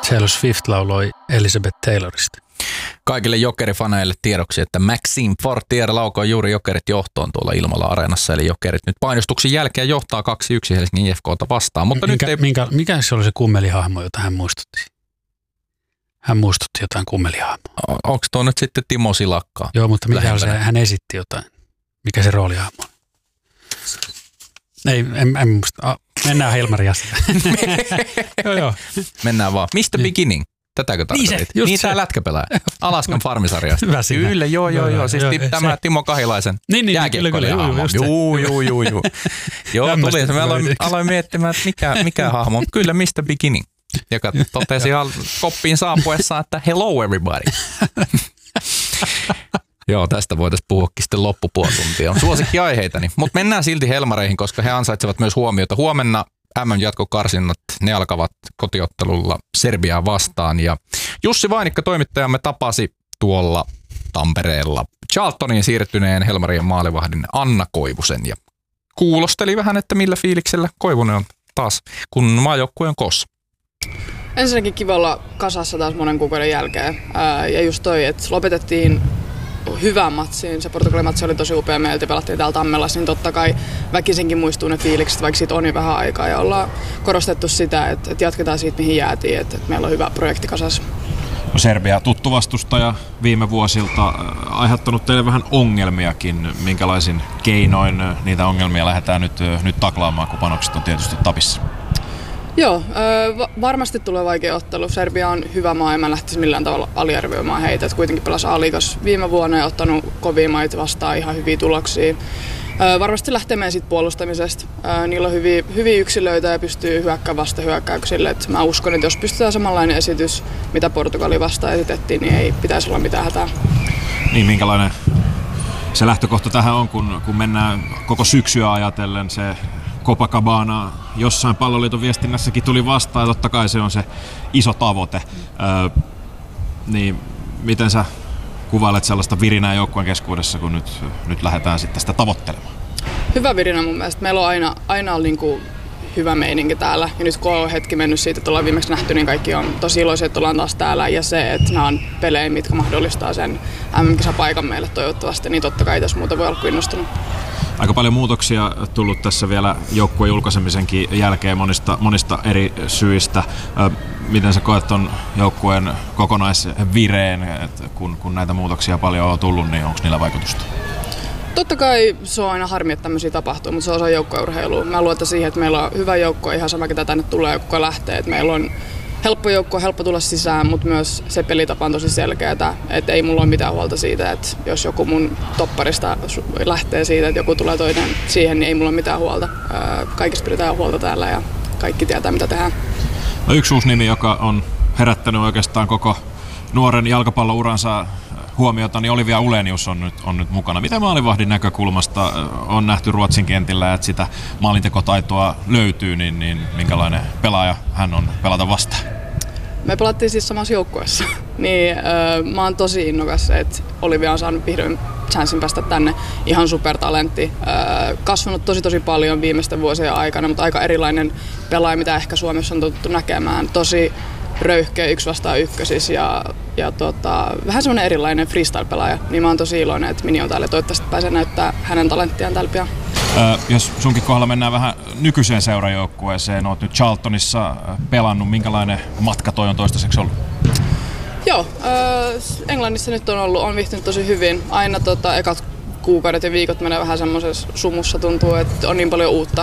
Taylor Swift lauloi Elizabeth Taylorista. Kaikille Jokeri-faneille tiedoksi, että Maxime Fortier laukoi juuri Jokerit johtoon tuolla Ilmala-areenassa, eli Jokerit nyt painostuksen jälkeen johtaa 2-1 Helsingin IFK:ta vastaan. Mutta mikä se oli se kummelihahmo, jota hän muistutti? Hän muistutti jotain kummelihahmoa. Onko tuo nyt sitten Timo Silakkaa? Joo, mutta hän esitti jotain. Mikä se roolihahmo on? Ei, en muista. Mennään Helmarin asiaan. joo. Mennään vaan. Mr. Beginning. Tätäkö tarkoitit? Niin tämä lätkäpelaaja. Alaskan farmisarjasta. Hyvä siinä. Kyllä, joo. Siis tämä Timo Kahilaisen jääkiekkoilija-hahmo. Joo. Joo, tuli. Mä aloin miettimään, että mikä hahmo. Kyllä, Mr. Beginning. Joka totesi koppiin saapuessaan, että hello everybody. Joo, tästä voitaisiin puhuakin sitten loppupuoli tuntia. On suosikkiaiheitani. Mutta mennään silti Helmareihin, koska he ansaitsevat myös huomiota. Huomenna MM-jatkokarsinnat, ne alkavat kotiottelulla Serbiaa vastaan. Ja Jussi Vainikka, toimittajamme, tapasi tuolla Tampereella Charltoniin siirtyneen Helmarien maalivahdin Anna Koivusen. Ja kuulosteli vähän, että millä fiiliksellä Koivunen on taas, kun maajoukkue on koossa. Ensinnäkin kiva olla kasassa taas monen kuukauden jälkeen. Ja just toi, että lopetettiin hyvään matsiin. Se Portugalin matsi oli tosi upea meiltä, pelattiin täällä Tammelassa, niin totta kai väkisinkin muistuu ne fiilikset, vaikka siitä on jo vähän aikaa. Ja ollaan korostettu sitä, että jatketaan siitä, mihin jäätiin, että meillä on hyvä projekti kasassa. No Serbia tuttu vastustaja viime vuosilta, aiheuttanut teille vähän ongelmiakin. Minkälaisin keinoin niitä ongelmia lähdetään nyt taklaamaan, kun panokset on tietysti tapissa? Joo, varmasti tulee vaikea ottelu. Serbia on hyvä maa, en mä lähtisi millään tavalla aliarvioimaan heitä. Et kuitenkin pelasi A-liigas viime vuonna ja ottanut kovia maita vastaan ihan hyviä tuloksia. Varmasti lähtee meidän siitä puolustamisesta. Niillä on hyviä yksilöitä ja pystyy hyökkäämään vastahyökkäyksille. Et mä uskon, että jos pystytään samanlainen esitys, mitä Portugali vastaan esitettiin, niin ei pitäisi olla mitään hätää. Niin, minkälainen se lähtökohta tähän on, kun mennään koko syksyä ajatellen se Copacabana jossain Palloliiton viestinnässäkin tuli vastaan, ja totta kai se on se iso tavoite. Niin miten sä kuvailet sellaista virinää joukkueen keskuudessa, kun nyt lähdetään sitten sitä tavoittelemaan? Hyvä virinä mun mielestä. Meillä on aina ollut niin kuin hyvä meininki täällä. Ja nyt kun on hetki mennyt siitä, että ollaan viimeksi nähty, niin kaikki on tosi iloisia, että ollaan taas täällä. Ja se, että nämä on pelejä, mitkä mahdollistaa sen MM-kisapaikan meille toivottavasti, niin totta kai tässä muuta voi olla kuin innostunut. Aika paljon muutoksia tullut tässä vielä joukkueen julkaisemisenkin jälkeen monista eri syistä. Miten sä koet ton joukkueen kokonaisvireen, kun näitä muutoksia paljon on tullut, niin onko niillä vaikutusta? Totta kai se on aina harmi, että tämmöisiä tapahtuu, mutta se on osa joukkueurheilua. Mä luotan siihen, että meillä on hyvä joukko, ihan sama ketä tänne tulee ja kuka lähtee. Että meillä on helppo joukko, helppo tulla sisään, mutta myös se pelitapa on tosi selkeätä. Että ei mulla ole mitään huolta siitä, että jos joku mun topparista lähtee siitä, että joku tulee toinen siihen, niin ei mulla ole mitään huolta. Kaikista pidetään huolta täällä ja kaikki tietää, mitä tehdään. No, yksi uusi nimi, joka on herättänyt oikeastaan koko nuoren jalkapallouransa huomiota, niin Olivia Ulenius on nyt mukana. Mitä maalivahdin näkökulmasta on nähty Ruotsin kentillä, että sitä maalintekotaitoa löytyy, niin minkälainen pelaaja hän on pelata vastaan? Me pelattiin siis samassa joukkueessa, niin mä oon tosi innokas, että Olivia on saanut vihdoin chanssin päästä tänne. Ihan supertalentti. Kasvanut tosi paljon viimeisten vuosien aikana, mutta aika erilainen pelaaja, mitä ehkä Suomessa on totuttu näkemään. Tosi röyhkeä 1-1 ja vähän semmoinen erilainen freestyle-pelaaja. Niin mä oon tosi iloinen, että Mini on täällä ja toivottavasti pääsee näyttää hänen talenttiaan täällä pian. Jos sunkin kohdalla mennään vähän nykyiseen seurajoukkueeseen, oot nyt Charltonissa pelannut. Minkälainen matka toi on toistaiseksi ollut? Joo, Englannissa nyt on viihtynyt tosi hyvin. Aina ekat kuukaudet ja viikot menee vähän semmoisessa sumussa, tuntuu, että on niin paljon uutta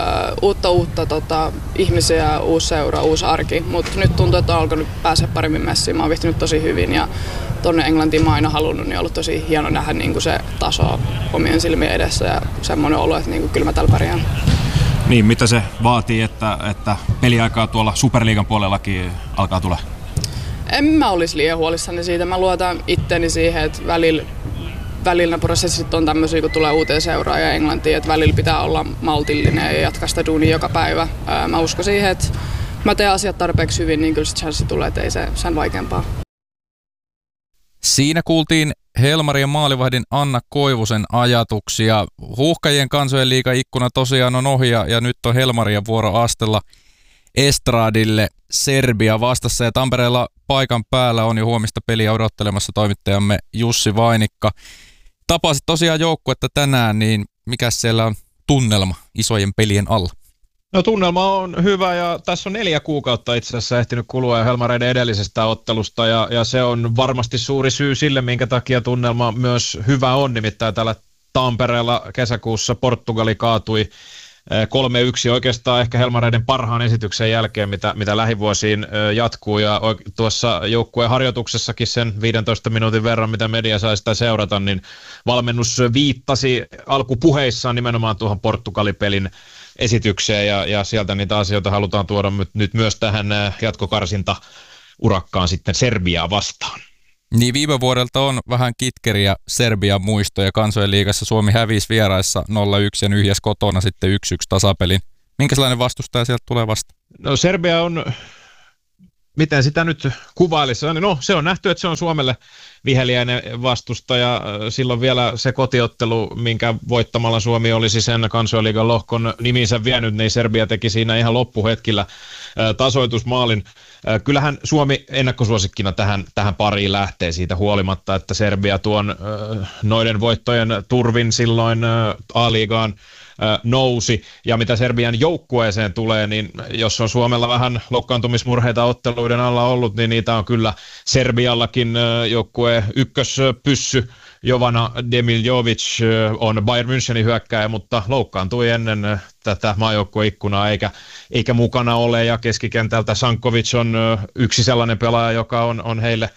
ihmisiä, uusi seura, uusi arki, mutta nyt tuntuu, että on alkanut päästä paremmin messiin. Mä oon viihtynyt tosi hyvin ja tonne Englantiin mä oon aina halunnut, niin on ollut tosi hieno nähdä niin se taso omien silmien edessä ja semmoinen olo, että niin kyllä mä täällä pärjään. Niin, mitä se vaatii, että peliaikaa tuolla Superliigan puolellakin alkaa tulla? En mä olisi liian huolissani siitä. Mä luotan itteni siihen, että välillä prosessit on tämmöisiä, kun tulee uuteen seuraan ja Englantiin, että välillä pitää olla maltillinen ja jatkaa sitä duunia joka päivä. Mä uskon siihen, että mä teen asiat tarpeeksi hyvin, niin kyllä se chanssi tulee, että ei se sen vaikeampaa. Siinä kuultiin Helmarien maalivahdin Anna Koivusen ajatuksia. Huuhkajien kansojen liiga ikkuna tosiaan on ohi ja nyt on Helmarien vuoro astella estradille Serbia vastassa ja Tampereella paikan päällä on jo huomista peliä odottelemassa toimittajamme Jussi Vainikka. Tapasit tosiaan joukkuetta tänään, niin mikä siellä on tunnelma isojen pelien alla? No tunnelma on hyvä ja tässä on 4 kuukautta itse asiassa ehtinyt kulua Helmareiden edellisestä ottelusta ja se on varmasti suuri syy sille, minkä takia tunnelma myös hyvä on. Nimittäin täällä Tampereella kesäkuussa Portugali kaatui 3-1 oikeastaan ehkä Helmareiden parhaan esityksen jälkeen, mitä lähivuosiin jatkuu ja tuossa joukkueen harjoituksessakin sen 15 minuutin verran, mitä media sai sitä seurata, niin valmennus viittasi alkupuheissaan nimenomaan tuohon Portugali-pelin esitykseen ja sieltä niitä asioita halutaan tuoda nyt myös tähän jatkokarsinta-urakkaan sitten Serbiaa vastaan. Niin viime vuodelta on vähän kitkeriä Serbian muistoja. Kansojen liigassa Suomi hävisi vieraissa 0-1 ja nyhjäs kotona sitten 1-1 tasapelin. Minkälainen vastustaja sieltä tulee vasta? No Serbia on, miten sitä nyt kuvailisi? No se on nähty, että se on Suomelle viheliäinen vastustaja. Silloin vielä se kotiottelu, minkä voittamalla Suomi olisi sen Kansojen liigan lohkon niminsä vienyt, niin Serbia teki siinä ihan loppuhetkillä tasoitusmaalin. Kyllähän Suomi ennakkosuosikkina tähän pariin lähtee siitä huolimatta, että Serbia tuon noiden voittojen turvin silloin A-liigaan nousi. Ja mitä Serbian joukkueeseen tulee, niin jos on Suomella vähän loukkaantumismurheita otteluiden alla ollut, niin niitä on kyllä Serbiallakin. Joukkueen ykköspyssy Jovana Demiljovic on Bayern Münchenin hyökkääjä, mutta loukkaantui ennen tätä maajoukkueikkunaa eikä mukana ole. Ja keskikentältä Sankovic on yksi sellainen pelaaja, joka on heille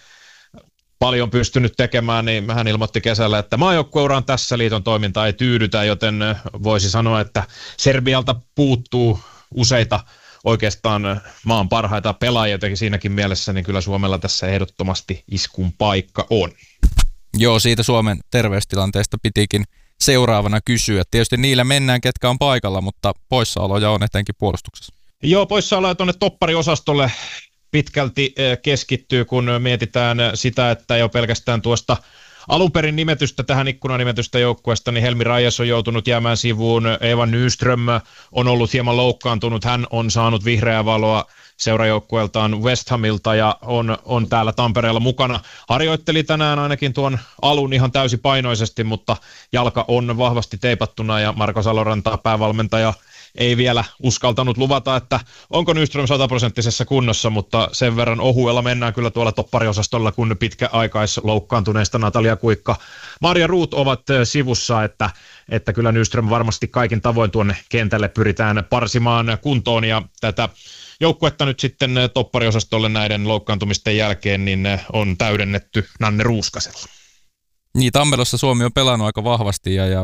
paljon pystynyt tekemään, niin hän ilmoitti kesällä, että maajoukkueuraan tässä liiton toiminta ei tyydytä, joten voisi sanoa, että Serbialta puuttuu useita oikeastaan maan parhaita pelaajia, jotenkin siinäkin mielessä, niin kyllä Suomella tässä ehdottomasti iskun paikka on. Joo, siitä Suomen terveystilanteesta pitikin seuraavana kysyä. Tietysti niillä mennään, ketkä on paikalla, mutta poissaoloja on etenkin puolustuksessa. Joo, poissaoloja tuonne toppariosastolle pitkälti keskittyy, kun mietitään sitä, että jo pelkästään tuosta alunperin nimetystä tähän ikkunanimetystä joukkueesta, niin Helmi Rajas on joutunut jäämään sivuun. Eva Nyström on ollut hieman loukkaantunut. Hän on saanut vihreää valoa seurajoukkueeltaan West Hamilta ja on täällä Tampereella mukana. Harjoitteli tänään ainakin tuon alun ihan täysipainoisesti, mutta jalka on vahvasti teipattuna ja Marko Saloranta, päävalmentaja, ei vielä uskaltanut luvata, että onko Nyström 100% kunnossa, mutta sen verran ohuella mennään kyllä tuolla toppariosastolla, kun pitkäaikaisloukkaantuneista Natalia Kuikka, Marja Ruut ovat sivussa, että kyllä Nyström varmasti kaikin tavoin tuonne kentälle pyritään parsimaan kuntoon ja tätä joukkuetta nyt sitten toppariosastolle näiden loukkaantumisten jälkeen niin on täydennetty Nanne Ruuskasella. Niin, Tammelossa Suomi on pelannut aika vahvasti ja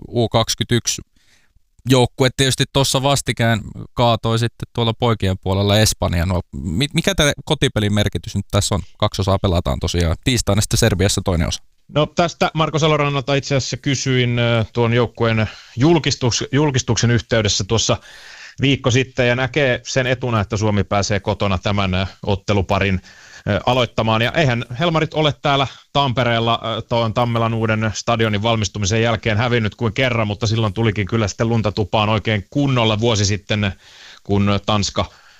U21 joukkue tietysti tuossa vastikään kaatoi sitten tuolla poikien puolella Espanja. No, mikä tämä kotipelin merkitys nyt tässä on? 2 osaa pelataan tosiaan. Tiistaina sitten Serbiassa toinen osa. No tästä Marko Salorannalta itse asiassa kysyin tuon joukkueen julkistuksen yhteydessä tuossa viikko sitten ja näkee sen etuna, että Suomi pääsee kotona tämän otteluparin aloittamaan. Ja eihän Helmarit ole täällä Tampereella tuon Tammelan uuden stadionin valmistumisen jälkeen hävinnyt kuin kerran, mutta silloin tulikin kyllä sitten lunta tupaan oikein kunnolla vuosi sitten, kun Tanska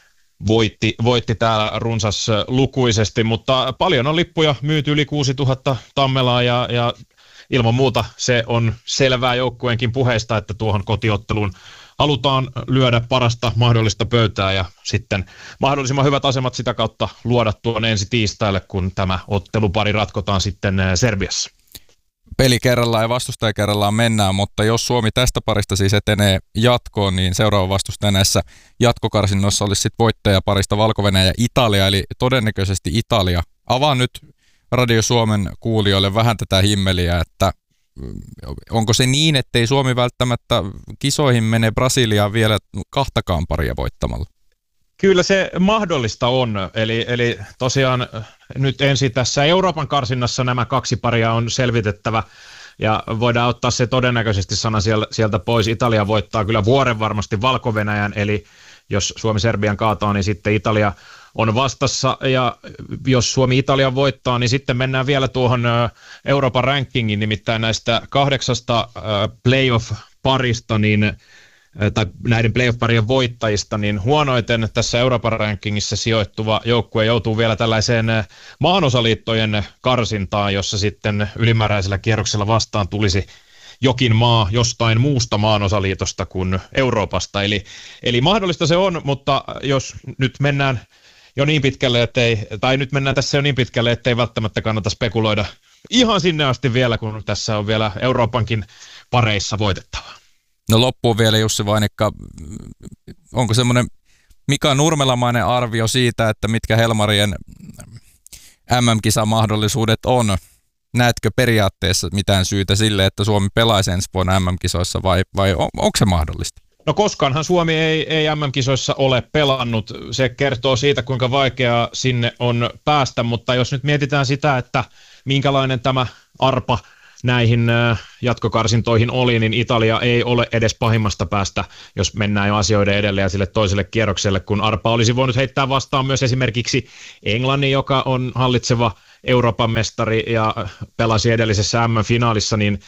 voitti täällä runsas lukuisesti, mutta paljon on lippuja myyty yli 6000 Tammelaan ja ilman muuta se on selvää joukkueenkin puheista, että tuohon kotiotteluun halutaan lyödä parasta mahdollista pöytää ja sitten mahdollisimman hyvät asemat sitä kautta luoda tuon ensi tiistaille, kun tämä ottelupari ratkotaan sitten Serbiassa. Peli kerrallaan ja vastustaja kerrallaan mennään, mutta jos Suomi tästä parista siis etenee jatkoon, niin seuraava vastustaja näissä jatkokarsinnoissa olisi sitten voittajaparista Valko-Venäjä ja Italia, eli todennäköisesti Italia. Avaan nyt Radio Suomen kuulijoille vähän tätä himmeliä, että onko se niin, ettei Suomi välttämättä kisoihin mene Brasiliaan vielä 2 paria voittamalla? Kyllä se mahdollista on, eli tosiaan nyt ensin tässä Euroopan karsinnassa nämä 2 paria on selvitettävä ja voidaan ottaa se todennäköisesti sana sieltä pois. Italia voittaa kyllä vuoren varmasti Valko-Venäjän, eli jos Suomi Serbian kaataa, niin sitten Italia on vastassa, ja jos Suomi Italia voittaa, niin sitten mennään vielä tuohon Euroopan rankingin, nimittäin näistä 8 playoff-parista, niin tai näiden playoff-parien voittajista, niin huonoiten tässä Euroopan rankingissa sijoittuva joukkue joutuu vielä tällaiseen maanosaliittojen karsintaan, jossa sitten ylimääräisellä kierroksella vastaan tulisi jokin maa jostain muusta maanosaliitosta kuin Euroopasta. Eli mahdollista se on, mutta jos nyt mennään jo niin pitkälle, nyt mennään tässä jo niin pitkälle, ettei välttämättä kannata spekuloida ihan sinne asti vielä, kun tässä on vielä Euroopankin pareissa voitettavaa. No loppuun vielä Jussi Vainikka, onko semmoinen Mika Nurmelamainen arvio siitä, että mitkä Helmarien MM-kisamahdollisuudet on? Näetkö periaatteessa mitään syytä sille, että Suomi pelaisi ensi vuonna MM-kisoissa vai onko se mahdollista? No koskaanhan Suomi ei MM-kisoissa ole pelannut. Se kertoo siitä, kuinka vaikeaa sinne on päästä, mutta jos nyt mietitään sitä, että minkälainen tämä arpa näihin jatkokarsintoihin oli, niin Italia ei ole edes pahimmasta päästä, jos mennään jo asioiden edelle ja sille toiselle kierrokselle, kun arpa olisi voinut heittää vastaan myös esimerkiksi Englannin, joka on hallitseva Euroopan mestari ja pelasi edellisessä MM-finaalissa, niin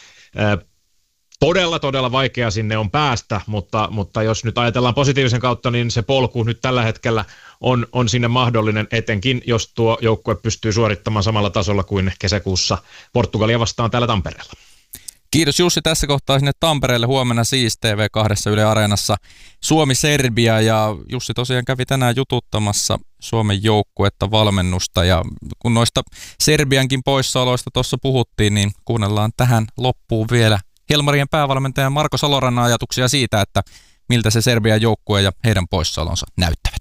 todella vaikea sinne on päästä, mutta jos nyt ajatellaan positiivisen kautta, niin se polku nyt tällä hetkellä on sinne mahdollinen, etenkin jos tuo joukkue pystyy suorittamaan samalla tasolla kuin kesäkuussa Portugalia vastaan täällä Tampereella. Kiitos Jussi tässä kohtaa sinne Tampereelle. Huomenna siis TV2 Yle Areenassa Suomi-Serbia, ja Jussi tosiaan kävi tänään jututtamassa Suomen joukkuetta, valmennusta, ja kun noista Serbiankin poissaoloista tuossa puhuttiin, niin kuunnellaan tähän loppuun vielä Helmarien päävalmentajan Marko Salorannan ajatuksia siitä, että miltä se Serbian joukkue ja heidän poissaolonsa näyttävät.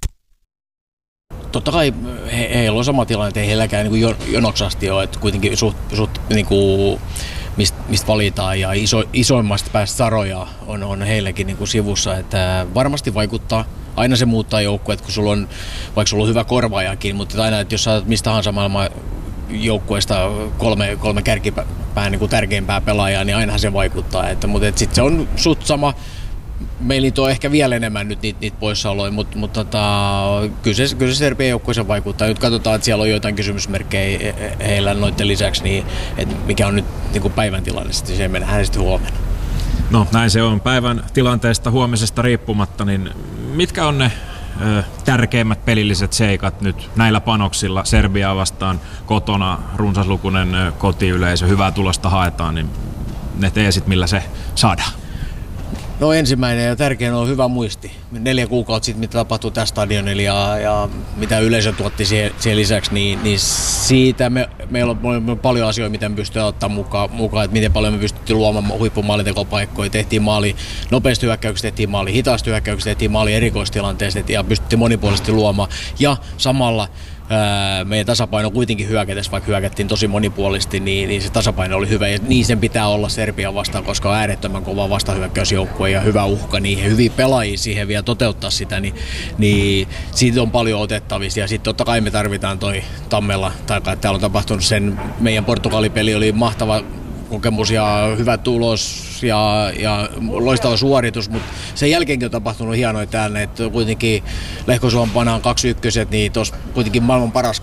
Totta kai heillä on sama tilanne, että ei heilläkään niin jonoksi asti ole, että kuitenkin suht niin kuin, mistä valitaan ja isoimmasta päästä saroja on heilläkin niin kuin sivussa, että varmasti vaikuttaa. Aina se muuttaa joukkueet, kun vaikka sulla on hyvä korvaajakin, mutta aina, että jos saat mistä tahansa maailman joukkueesta kolme kärkipään niin kuin tärkeimpää pelaajaa, niin ainahan se vaikuttaa. Mutta sitten se on suht sama. Meillä niitä on ehkä vielä enemmän nyt niitä poissaoloja, mutta kyllä se Serbian joukkueeseen vaikuttaa. Nyt katsotaan, että siellä on joitain kysymysmerkkejä heillä noiden lisäksi, niin että mikä on nyt niin kuin päivän tilanne, se mennään sitten huomenna. No näin se on päivän tilanteesta huomisesta riippumatta, niin mitkä on ne tärkeimmät pelilliset seikat nyt näillä panoksilla Serbiaa vastaan kotona, runsaslukuinen kotiyleisö, hyvää tulosta haetaan, niin ne teesit millä se saadaan? No ensimmäinen ja tärkein on hyvä muisti. 4 kuukautta sitten, mitä tapahtui tässä stadionilla ja mitä yleisö tuotti siihen lisäksi, niin siitä meillä on paljon asioita, mitä me pystytään ottamaan mukaan, että miten paljon me pystyttiin luomaan huippumaalintekopaikkoja. Tehtiin maali nopeasti hyökkäyksistä, tehtiin maali hitaasti hyökkäyksistä, tehtiin maali erikoistilanteesta ja pystyttiin monipuolisesti luomaan. Ja samalla meidän tasapaino kuitenkin hyökätessä, vaikka hyökättiin tosi monipuolisesti, niin se tasapaino oli hyvä. Ja niin sen pitää olla Serbia vastaan, koska on äärettömän kova vastahyökkäysjoukkue ja hyvä uhka, niin hyviä pelaajia siihen vielä toteuttaa sitä, niin siitä on paljon otettavissa. Ja sitten totta kai me tarvitaan toi Tammella, tai täällä on tapahtunut sen, meidän Portugalipeli oli mahtava kokemus ja hyvä tulos ja loistava suoritus, mutta sen jälkeenkin on tapahtunut hienoja täällä, että kuitenkin Lehkosuon 2-1, niin tuossa kuitenkin maailman paras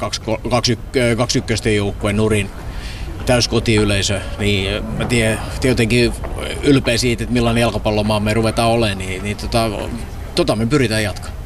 2-1 joukkueen nurin täyskotiyleisö, niin mä tiedän jotenkin ylpeä siitä, että millainen jalkapallomaa me ruvetaan olemaan, niin tota me pyritään jatkaa.